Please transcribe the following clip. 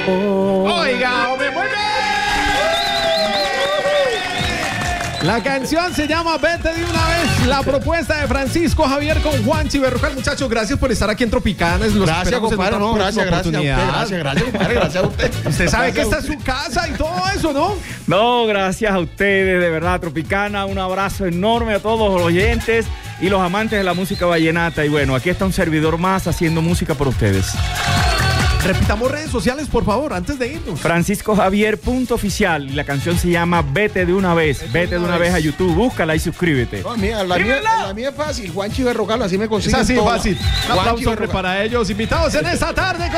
Oiga, hombre, muy bien. La canción se llama Vete de una vez. La propuesta de Francisco Javier con Juanchi Berrocal. Muchachos, gracias por estar aquí en Tropicana. Gracias, compadre. No, gracias, compadre. Gracias a usted. Usted sabe que esta es su casa y todo eso, ¿no? No, gracias a ustedes, de verdad, Tropicana. Un abrazo enorme a todos los oyentes y los amantes de la música vallenata. Y bueno, aquí está un servidor más haciendo música por ustedes. Repitamos redes sociales, por favor, antes de irnos. FranciscoJavier.oficial. Y la canción se llama Vete de una vez. Vete de una vez a YouTube. Búscala y suscríbete. No, la mía es fácil. Juanchi Berrocal, así me consiguen. Es así, todo. fácil. Un aplauso para ellos, invitados en esta tarde.